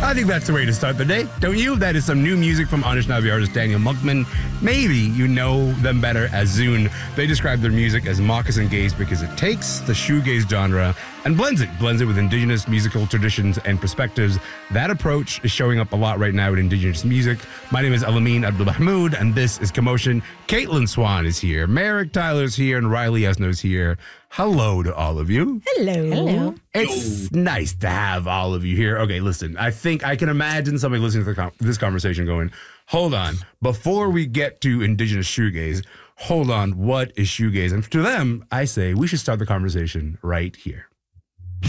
I think that's the way to start the day, don't you? That is some new music from Anishinaabe artist Daniel Monkman. Maybe you know them better as Zune. They describe their music as moccasin gaze because it takes the shoegaze genre and blends it with indigenous musical traditions and perspectives. That approach is showing up a lot right now in indigenous music. My name is Alameen Abdul Mahmoud, and this is Commotion. Caitlin Swan is here, Merrick Tyler's here, and Riley Esno's here. Hello to all of you. Hello. It's nice to have all of you here. Okay, listen, I think I can imagine somebody listening to this conversation going, hold on, before we get to indigenous shoegaze, hold on, what is shoegaze? And to them, I say we should start the conversation right here.